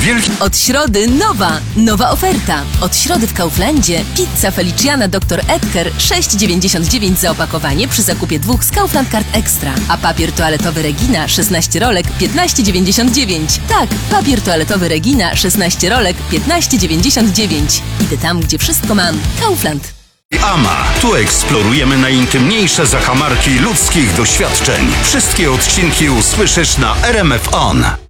Od środy nowa oferta. Od środy w Kauflandzie pizza Feliciana Dr. Edgar 6,99 za opakowanie przy zakupie 2 z Kaufland Card Extra. A papier toaletowy Regina 16 rolek 15,99. Tak, papier toaletowy Regina 16 rolek 15,99. Idę tam, gdzie wszystko mam. Kaufland. AMA. Tu eksplorujemy najintymniejsze zakamarki ludzkich doświadczeń. Wszystkie odcinki usłyszysz na RMF On.